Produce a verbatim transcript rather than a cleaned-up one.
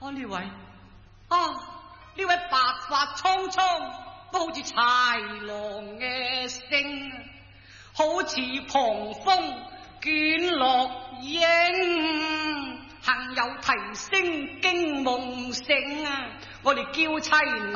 啊呢位啊呢位白髮蒼蒼，都好似豺狼嘅聲，好似狂風捲落英，幸有提升驚夢醒啊！我哋嬌妻